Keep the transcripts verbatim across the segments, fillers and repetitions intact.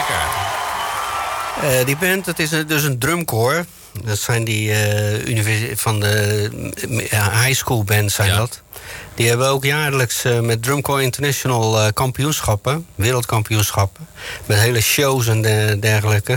lekker. Uh, die band, dat is een, dus een drumcorps. Dat zijn die uh, universi- van de uh, high school bands zijn ja. dat. Die hebben ook jaarlijks uh, met Drumcorps International uh, kampioenschappen, wereldkampioenschappen. Met hele shows en de, dergelijke.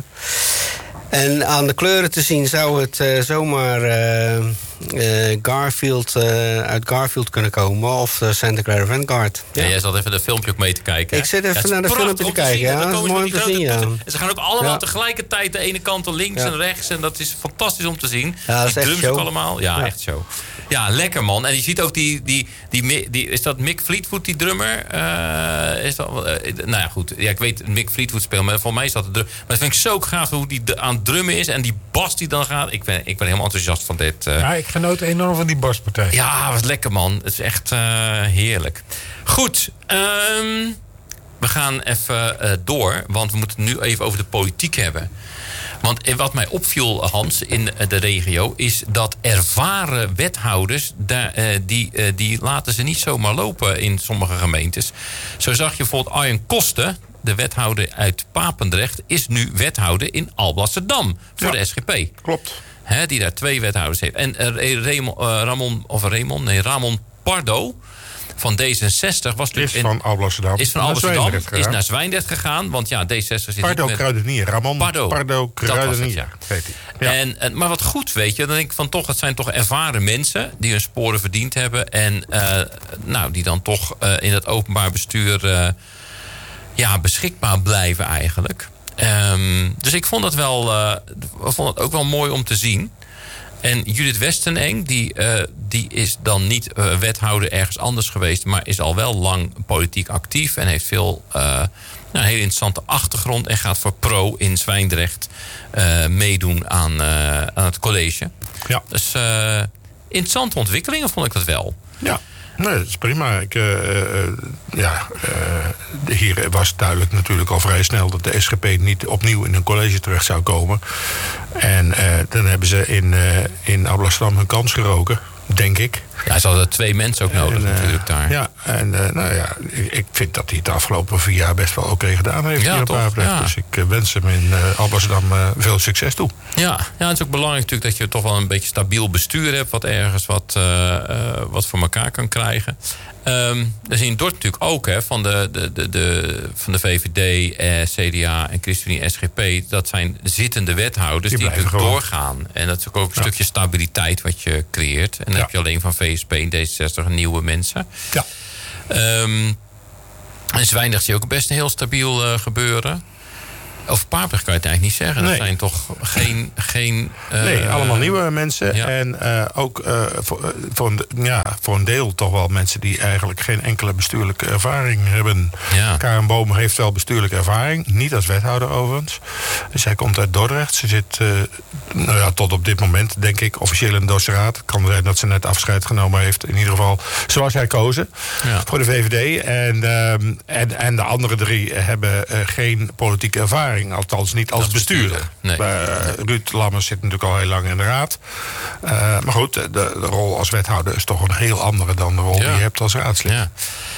En aan de kleuren te zien zou het uh, zomaar uh, uh, Garfield uh, uit Garfield kunnen komen. Of uh, Santa Clara Vanguard. Ja. Ja, jij zat even dat filmpje ook mee te kijken. Ik zit even ja, naar de filmpje te kijken. Ja, dat is mooi om te zien. Ja. En ze gaan ook allemaal ja. tegelijkertijd de ene kant links ja. en rechts. En dat is fantastisch om te zien. Ja, dat is die echt drums show. ook allemaal. Ja, ja, echt show. Ja, lekker man. En je ziet ook die... die, die, die is dat Mick Fleetwood, die drummer? Uh, is dat, uh, nou ja, goed. Ja, ik weet Mick Fleetwood speelt, maar voor mij is dat de drum. Maar dat vind ik zo gaaf hoe die de, aan het drummen is. En die bas die dan gaat. Ik ben, ik ben helemaal enthousiast van dit. Uh. Ja, ik genoot enorm van die baspartij. Ja, wat lekker man. Het is echt uh, heerlijk. Goed. Um, we gaan even uh, door. Want we moeten het nu even over de politiek hebben. Want wat mij opviel, Hans, in de regio, is dat ervaren wethouders, die, die laten ze niet zomaar lopen in sommige gemeentes. Zo zag je bijvoorbeeld Arjen Kosten, de wethouder uit Papendrecht, is nu wethouder in Alblasserdam voor ja, de S G P. Klopt. He, die daar twee wethouders heeft. En Raymond, uh, Ramon, of Raymond, nee, Ramon Pardo van D zesenzestig was is van Alblasserdam. Is van Alblasserdam, is naar Zwijndrecht gegaan. Want ja, D zesenzestig zit Pardo met... Kruidenier. Ramon Pardo, Pardo Kruidenier. Ja. Heet hij. Ja. En, en, maar wat goed, weet je, dan denk ik van toch, het zijn toch ervaren mensen die hun sporen verdiend hebben. En uh, nou, die dan toch uh, in het openbaar bestuur uh, ja, beschikbaar blijven eigenlijk. Um, dus ik vond het wel, uh, vond het ook wel mooi om te zien. En Judith Westeneng, die, uh, die is dan niet uh, wethouder ergens anders geweest, maar is al wel lang politiek actief en heeft veel uh, nou, een hele interessante achtergrond en gaat voor Pro in Zwijndrecht uh, meedoen aan, uh, aan het college. Ja. Dus uh, interessante ontwikkelingen vond ik dat wel. Ja. Nee, dat is prima. Ik, uh, uh, ja, uh, hier was duidelijk natuurlijk al vrij snel dat de S G P niet opnieuw in een college terecht zou komen. En uh, dan hebben ze in, uh, in Alblasserdam hun kans geroken, denk ik. Ja, ze hadden twee mensen ook nodig en, uh, natuurlijk daar. Ja, en uh, nou ja, ik vind dat hij het de afgelopen vier jaar best wel oké okay gedaan heeft. Ja, hier op Papendrecht. Ja. Dus ik uh, wens hem in uh, Alblasserdam uh, veel succes toe. Ja, ja, het is ook belangrijk natuurlijk dat je toch wel een beetje stabiel bestuur hebt, wat ergens wat, uh, uh, wat voor elkaar kan krijgen. Um, dat is in Dordt natuurlijk ook, hè, van de, de, de, de, van de V V D, eh, C D A en ChristenUnie S G P. Dat zijn zittende wethouders die, die natuurlijk gewoon doorgaan. En dat is ook, ook een ja. stukje stabiliteit wat je creëert. En dan ja. heb je alleen van V S P en D zesenzestig nieuwe mensen. Ja. Um, en Zwijndrecht zie je ook best een heel stabiel uh, gebeuren. Over Papendrecht kan je het eigenlijk niet zeggen. Nee. Dat zijn toch geen... geen uh, nee, allemaal nieuwe mensen. Ja. En uh, ook uh, voor, voor, een, ja, voor een deel toch wel mensen die eigenlijk geen enkele bestuurlijke ervaring hebben. Ja. Karen Boom heeft wel bestuurlijke ervaring. Niet als wethouder overigens. Zij komt uit Dordrecht. Ze zit uh, nou ja, tot op dit moment, denk ik, officieel in de Dortse Raad. Het kan zijn dat ze net afscheid genomen heeft. In ieder geval zoals hij kozen ja. voor de V V D. En, uh, en, en de andere drie hebben uh, geen politieke ervaring. Althans niet als bestuurder. Nee. Uh, Ruud Lammers zit natuurlijk al heel lang in de raad. Uh, maar goed, de, de rol als wethouder is toch een heel andere dan de rol ja. die je hebt als raadslid. Ja.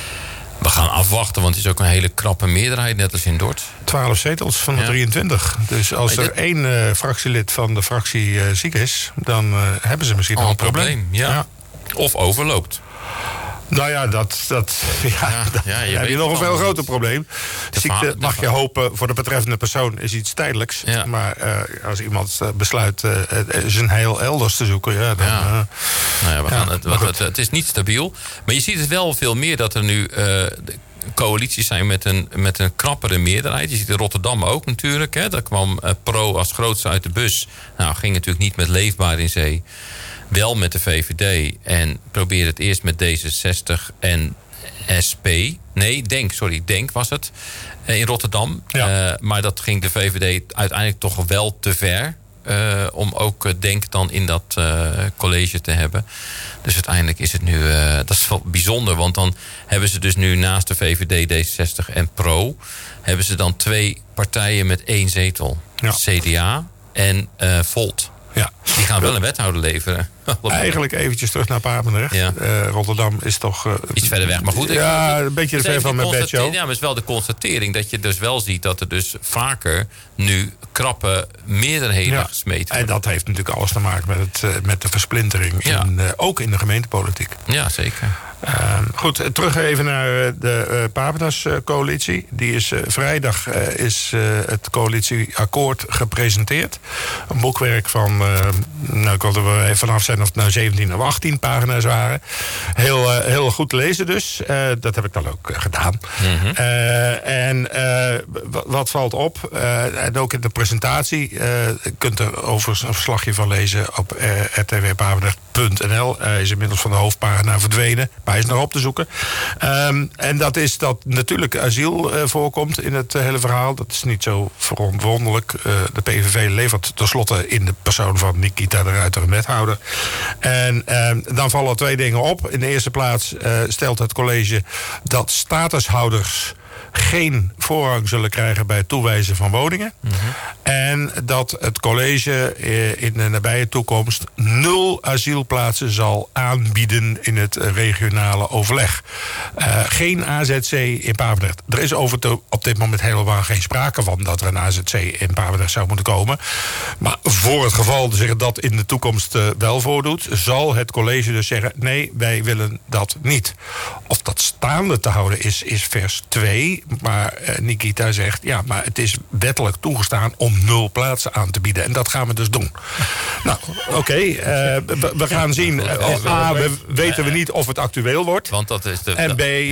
We gaan afwachten, want het is ook een hele krappe meerderheid, net als in Dordt. twaalf zetels van de ja. drieëntwintig. Dus als er dit... één uh, fractielid van de fractie uh, ziek is, dan uh, hebben ze misschien al een probleem. probleem. Ja. Ja. Of overloopt. Nou ja, dat, dat, ja, ja, dat ja, je heb weet je nog een veel groter niet. probleem. De ziekte, mag je hopen, voor de betreffende persoon is iets tijdelijks. Ja. Maar uh, als iemand uh, besluit uh, zijn heil elders te zoeken, ja, dan... Ja. Uh, nou ja, we gaan ja, het, het, het, het is niet stabiel. Maar je ziet het wel veel meer dat er nu... Uh, coalities zijn met een, met een krappere meerderheid. Je ziet in Rotterdam ook natuurlijk. Hè. Daar kwam uh, Pro als grootste uit de bus. Nou, ging natuurlijk niet met Leefbaar in Zee. Wel met de V V D. En probeerde het eerst met D zesenzestig en S P. Nee, Denk, sorry, Denk was het. In Rotterdam. Ja. Uh, maar dat ging de V V D uiteindelijk toch wel te ver. Uh, om ook uh, Denk dan in dat uh, college te hebben. Dus uiteindelijk is het nu... Uh, dat is wel bijzonder, want dan hebben ze dus nu naast de V V D, D zesenzestig en Pro... hebben ze dan twee partijen met één zetel. Ja. C D A en uh, Volt. Ja. Die Die gaan wel een wethouder leveren. Eigenlijk eventjes terug naar Papendrecht. Ja. Uh, Rotterdam is toch... Uh, iets verder weg, maar goed. Ja, een beetje ver van mijn bedshow. Ja, maar het is wel de constatering dat je dus wel ziet... dat er dus vaker nu krappe meerderheden ja. gesmeed worden. En dat heeft natuurlijk alles te maken met, het, uh, met de versplintering. Ja. In, uh, ook in de gemeentepolitiek. Ja, zeker. Uh, goed, terug even naar de uh, Papendas-coalitie. Die is uh, vrijdag uh, is uh, het coalitieakkoord gepresenteerd. Een boekwerk van, uh, nou ik wilde er even vanaf zijn of het nou zeventien of achttien pagina's waren. Heel, uh, heel goed te lezen dus. Uh, dat heb ik dan ook uh, gedaan. Mm-hmm. Uh, en uh, w- wat valt op? Uh, en ook in de presentatie. Uh, je kunt er over een verslagje van lezen op uh, r t w papendrecht punt n l. Hij uh, is inmiddels van de hoofdpagina verdwenen. Maar hij is nog op te zoeken. Um, en dat is dat natuurlijk asiel uh, voorkomt in het uh, hele verhaal. Dat is niet zo verwonderlijk. Uh, de P V V levert tenslotte in de persoon van Nikita de Ruiter een wethouder. En uh, dan vallen twee dingen op. In de eerste plaats uh, stelt het college dat statushouders geen voorrang zullen krijgen bij het toewijzen van woningen. Mm-hmm. En dat het college in de nabije toekomst nul asielplaatsen zal aanbieden in het regionale overleg. Uh, geen A Z C in Papendrecht. Er is over te, op dit moment helemaal geen sprake van dat er een A Z C in Papendrecht zou moeten komen. Maar voor het geval zich dat in de toekomst uh, wel voordoet, zal het college dus zeggen: nee, wij willen dat niet. Of dat staande te houden is, is vers twee. Maar uh, Nikita zegt, ja, maar het is wettelijk toegestaan om nul plaatsen aan te bieden. En dat gaan we dus doen. Nou, oké. Okay, uh, we, we gaan zien. Uh, A, we, weten we niet of het actueel wordt. Want dat is de... En B, uh,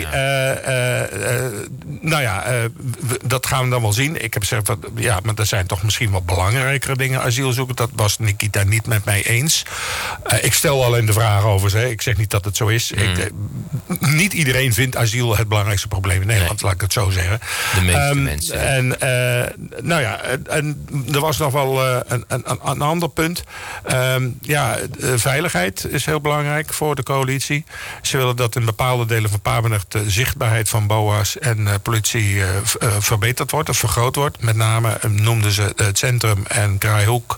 uh, uh, nou ja, uh, we, dat gaan we dan wel zien. Ik heb gezegd, wat, ja, maar er zijn toch misschien wat belangrijkere dingen asielzoeken. Dat was Nikita niet met mij eens. Uh, ik stel alleen de vraag over ze. Ik zeg niet dat het zo is. Mm. Ik, uh, niet iedereen vindt asiel het belangrijkste probleem in Nederland, nee. Laat ik het zo zeggen. De meeste um, mensen. En uh, nou ja, en er was nog wel uh, een, een, een ander punt. Um, ja, veiligheid is heel belangrijk voor de coalitie. Ze willen dat in bepaalde delen van Papendrecht de zichtbaarheid van B O A's en uh, politie uh, uh, verbeterd wordt of vergroot wordt. Met name uh, noemden ze het centrum en Kraaihoek.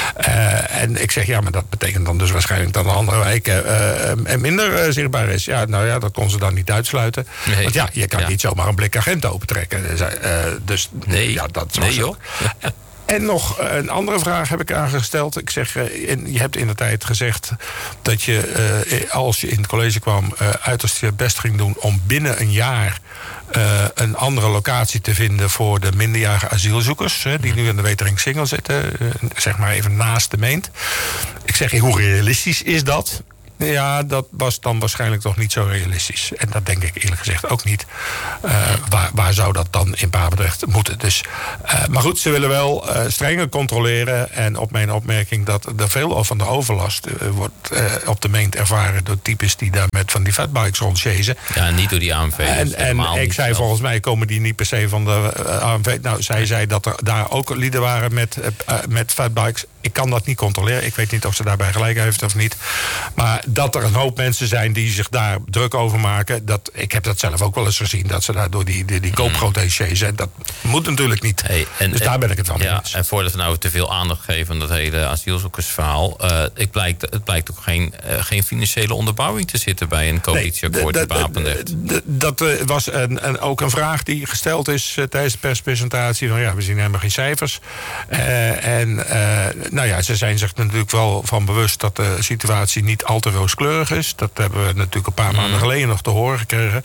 Uh, en ik zeg, ja, maar dat betekent dan dus waarschijnlijk dat de andere wijken uh, minder uh, zichtbaar is. Ja, nou ja, dat kon ze dan niet uitsluiten. Nee. Want ja, je kan ja. niet zomaar een blik agent opentrekken. Uh, dus nee, ja, dat nee joh. En nog een andere vraag heb ik aangesteld. Ik zeg, je hebt in de tijd gezegd dat je, als je in het college kwam, uiterst je best ging doen om binnen een jaar een andere locatie te vinden voor de minderjarige asielzoekers, die nu in de Weteringssingel zitten, zeg maar even naast de Meent. Ik zeg, hoe realistisch is dat? Ja, dat was dan waarschijnlijk toch niet zo realistisch. En dat denk ik eerlijk gezegd ook niet. Uh, waar, waar zou dat dan in Papendrecht moeten? Dus, uh, maar goed, ze willen wel uh, strenger controleren. En op mijn opmerking dat er veel van de overlast uh, wordt uh, op de Meent ervaren door types die daar met van die fatbikes rondchasen. Ja, niet door die A M V. En, en ik zei, volgens mij komen die niet per se van de uh, A M V. Nou, zij zei dat er daar ook lieden waren met, uh, met fatbikes. Ik kan dat niet controleren. Ik weet niet of ze daarbij gelijk heeft of niet. Maar dat er een hoop mensen zijn die zich daar druk over maken. Dat, ik heb dat zelf ook wel eens gezien. Dat ze daar door die, die, die GoPro-T C's. Dat moet natuurlijk niet. Hey, en, dus daar ben ik het wel mee ja, eens. En voordat we nou te veel aandacht geven aan dat hele asielzoekersverhaal. Uh, het, blijkt, het blijkt ook geen, uh, geen financiële onderbouwing te zitten bij een coalitieakkoord nee, in Papendrecht. Dat uh, was een, een, ook een vraag die gesteld is uh, tijdens de perspresentatie. Van ja, we zien helemaal geen cijfers. Uh, en uh, nou ja, ze zijn zich natuurlijk wel van bewust dat de situatie niet al te rooskleurig is. Dat hebben we natuurlijk een paar maanden geleden nog te horen gekregen.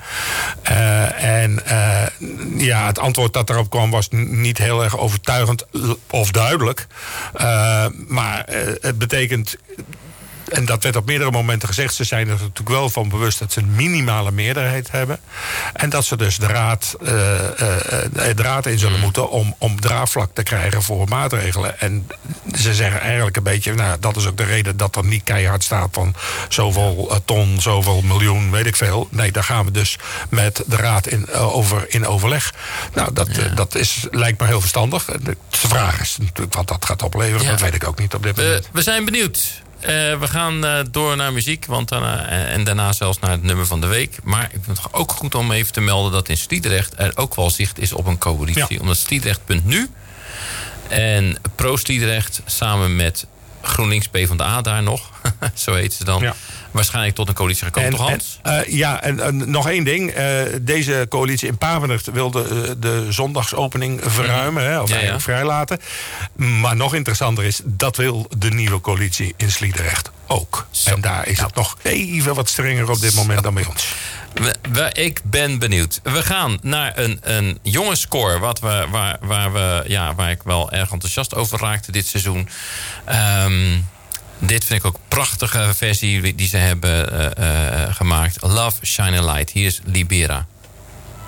Uh, en uh, ja, het antwoord dat erop kwam was n- niet heel erg overtuigend of duidelijk. Uh, maar uh, het betekent... En dat werd op meerdere momenten gezegd. Ze zijn er natuurlijk wel van bewust dat ze een minimale meerderheid hebben. En dat ze dus de raad, uh, uh, de raad in zullen moeten om, om draagvlak te krijgen voor maatregelen. En ze zeggen eigenlijk een beetje, nou, dat is ook de reden dat er niet keihard staat van zoveel ton, zoveel miljoen, weet ik veel. Nee, daar gaan we dus met de raad in, uh, over in overleg. Nou, dat, ja. uh, dat is, lijkt me heel verstandig. De vraag is natuurlijk wat dat gaat opleveren. Ja. Dat weet ik ook niet op dit moment. We, we zijn benieuwd. Uh, we gaan uh, door naar muziek, want daarna, uh, en daarna zelfs naar het nummer van de week. Maar ik vind het ook goed om even te melden dat in Sliedrecht er ook wel zicht is op een coalitie. Ja. Omdat Sliedrecht punt nu en Pro Sliedrecht samen met GroenLinks PvdA daar nog. Zo heet ze dan. Ja. Waarschijnlijk tot een coalitie gekomen, en, toch Hans? En, uh, ja, en uh, nog één ding. Uh, deze coalitie in Papendrecht wilde uh, de zondagsopening verruimen. Hè, of ja, eigenlijk ja. vrijlaten. Maar nog interessanter is, dat wil de nieuwe coalitie in Sliedrecht ook. Zo. En daar is nou. het nog even wat strenger op dit moment Zo. dan bij ons. We, we, ik ben benieuwd. We gaan naar een, een jonge score. Wat we, waar, waar, we, ja, waar ik wel erg enthousiast over raakte dit seizoen. Um, dit vind ik ook een prachtige versie die ze hebben uh, uh, gemaakt. Love, Shine a Light. Hier is Libera.